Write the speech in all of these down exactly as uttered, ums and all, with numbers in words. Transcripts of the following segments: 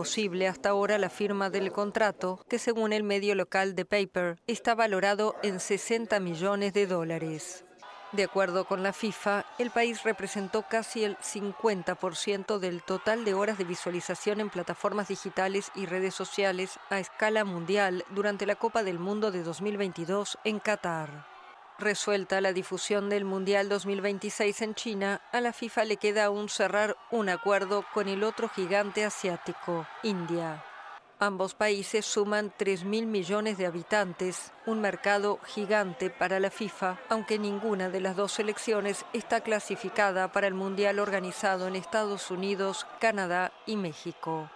posible hasta ahora la firma del contrato, que según el medio local The Paper, está valorado en sesenta millones de dólares. De acuerdo con la FIFA, el país representó casi el cincuenta por ciento del total de horas de visualización en plataformas digitales y redes sociales a escala mundial durante la Copa del Mundo de dos mil veintidós en Qatar. Resuelta la difusión del Mundial dos mil veintiséis en China, a la FIFA le queda aún cerrar un acuerdo con el otro gigante asiático, India. Ambos países suman tres mil millones de habitantes, un mercado gigante para la FIFA, aunque ninguna de las dos selecciones está clasificada para el Mundial organizado en Estados Unidos, Canadá y México.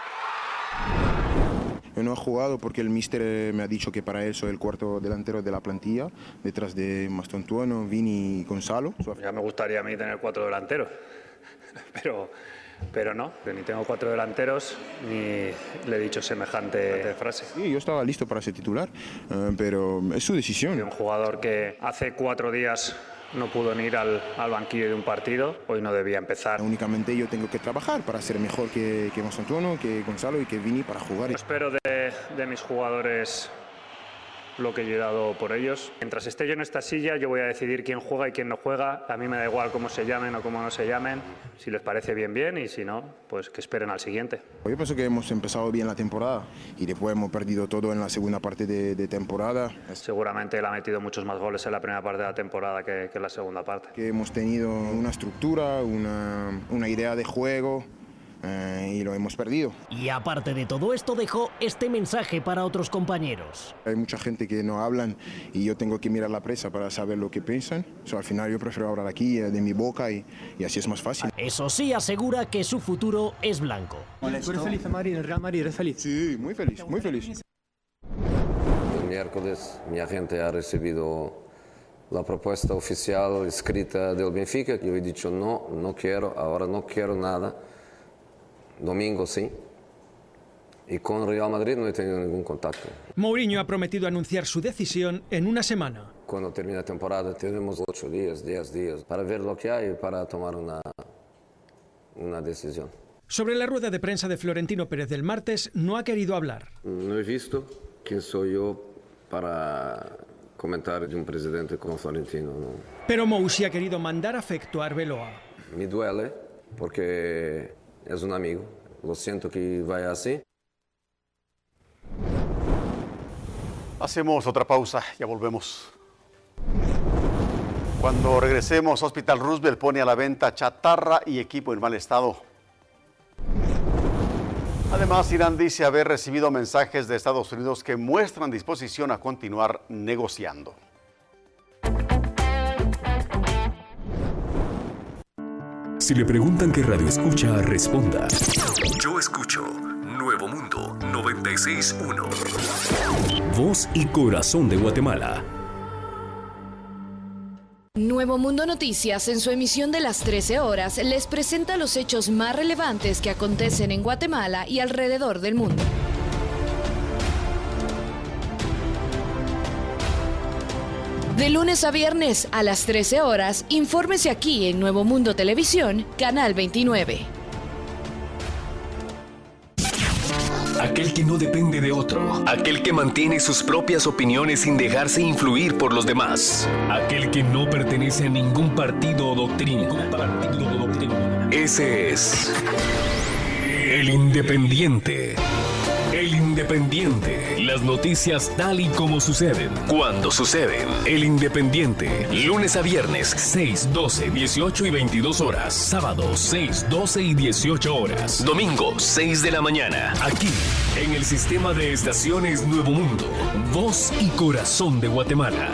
No ha jugado porque el míster me ha dicho que para él soy el cuarto delantero de la plantilla, detrás de Mastantuono, Vini y Gonzalo. Ya me gustaría a mí tener cuatro delanteros, pero... Pero no, ni tengo cuatro delanteros, ni le he dicho semejante frase. Sí, yo estaba listo para ser titular, uh, pero es su decisión. Un jugador que hace cuatro días no pudo ni ir al, al banquillo de un partido, hoy no debía empezar. Únicamente yo tengo que trabajar para ser mejor que, que Mastantuono, que Gonzalo y que Vini para jugar. Espero de, de mis jugadores lo que yo he dado por ellos. Mientras esté yo en esta silla, yo voy a decidir quién juega y quién no juega. A mí me da igual cómo se llamen o cómo no se llamen. Si les parece bien, bien, y si no, pues que esperen al siguiente. Yo pienso que hemos empezado bien la temporada y después hemos perdido todo en la segunda parte de, de temporada. Seguramente él ha metido muchos más goles en la primera parte de la temporada que, que en la segunda parte. Que hemos tenido una estructura, una, una idea de juego. Eh, y lo hemos perdido. Y aparte de todo esto, dejó este mensaje para otros compañeros. Hay mucha gente que no hablan y yo tengo que mirar la prensa para saber lo que piensan. O sea, al final yo prefiero hablar aquí de mi boca y, y así es más fácil. Eso sí, asegura que su futuro es blanco. ¿Tú eres feliz, Mari, en el Real Madrid? ¿Eres feliz? Sí, muy feliz, muy feliz. El miércoles mi agente ha recibido la propuesta oficial escrita del Benfica. Yo he dicho no, no quiero, ahora no quiero nada. Domingo sí, y con Real Madrid no he tenido ningún contacto. Mourinho ha prometido anunciar su decisión en una semana. Cuando termine la temporada tenemos ocho días, diez días para ver lo que hay y para tomar una, una decisión. Sobre la rueda de prensa de Florentino Pérez del martes, no ha querido hablar. No he visto quién soy yo para comentar de un presidente como Florentino, ¿no? Pero Mou sí ha querido mandar afecto a Arbeloa. Me duele porque es un amigo, lo siento que vaya así. Hacemos otra pausa, ya volvemos. Cuando regresemos, Hospital Roosevelt pone a la venta chatarra y equipo en mal estado. Además, Irán dice haber recibido mensajes de Estados Unidos que muestran disposición a continuar negociando. Si le preguntan qué radio escucha, responda. Yo escucho Nuevo Mundo noventa y seis punto uno. Voz y corazón de Guatemala. Nuevo Mundo Noticias, en su emisión de las trece horas, les presenta los hechos más relevantes que acontecen en Guatemala y alrededor del mundo. De lunes a viernes a las trece horas, infórmese aquí en Nuevo Mundo Televisión, Canal veintinueve. Aquel que no depende de otro, aquel que mantiene sus propias opiniones sin dejarse influir por los demás, aquel que no pertenece a ningún partido o doctrina. Partido o doctrina. Ese es el Independiente. El Independiente. Las noticias tal y como suceden, cuando suceden. El Independiente. Lunes a viernes, seis, doce, dieciocho y veintidós horas. Sábado, seis, doce y dieciocho horas. Domingo, seis de la mañana. Aquí, en el sistema de estaciones Nuevo Mundo. Voz y corazón de Guatemala.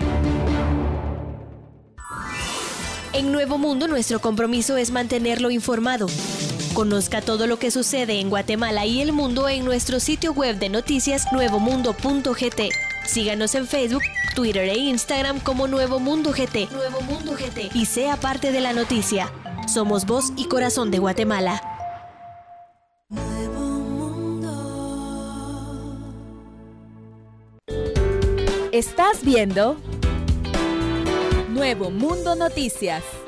En Nuevo Mundo, nuestro compromiso es mantenerlo informado. Conozca todo lo que sucede en Guatemala y el mundo en nuestro sitio web de noticias nuevo mundo punto g t. Síganos en Facebook, Twitter e Instagram como Nuevo Mundo G T. Nuevo Mundo G T. Y sea parte de la noticia. Somos voz y corazón de Guatemala. Nuevo Mundo. Estás viendo Nuevo Mundo Noticias.